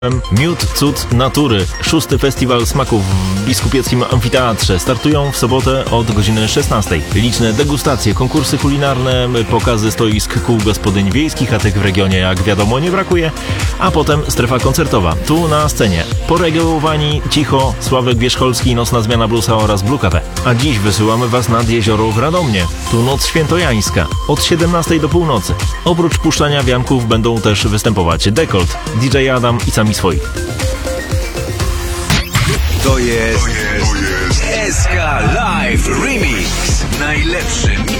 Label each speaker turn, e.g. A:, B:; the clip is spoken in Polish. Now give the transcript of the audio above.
A: Miód Cud Natury. 6. Festiwal Smaków w Biskupieckim Amfiteatrze. Startują w sobotę od godziny 16. Liczne degustacje, konkursy kulinarne, pokazy stoisk kół gospodyń wiejskich, a tych w regionie jak wiadomo nie brakuje. A potem strefa koncertowa. Tu na scenie Poregełowani, Cicho, Sławek Wierzcholski, Nocna Zmiana Bluesa oraz Blue Cafe. A dziś wysyłamy Was nad jezioro w Radomnie. Tu Noc Świętojańska. Od 17 do północy. Oprócz puszczania wianków będą też występować Dekolt, DJ Adam i sami swoi.
B: To jest SK Live Remix. Najlepszy mix